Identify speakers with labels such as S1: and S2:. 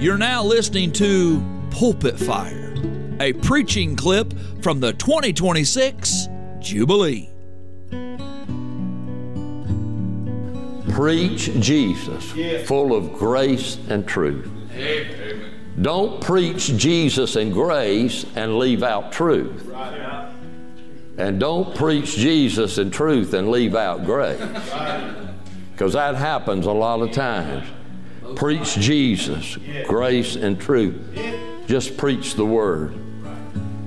S1: You're now listening to Pulpit Fire, a preaching clip from the 2026 Jubilee.
S2: Preach Jesus, full of grace and truth. Don't preach Jesus and grace and leave out truth. And don't preach Jesus and truth and leave out grace. Because that happens a lot of times. Preach Jesus, grace and truth. Just preach the Word.